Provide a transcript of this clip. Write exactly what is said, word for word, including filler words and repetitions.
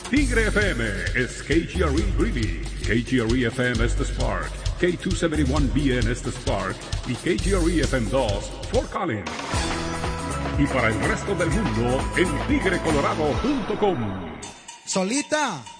Tigre F M is K G R E Greeley, K G R E F M is the Spark, K two seventy-one B N es the Spark y K G R E F M dos Fort Collins. Y para el resto del mundo en tigre colorado punto com. Solita.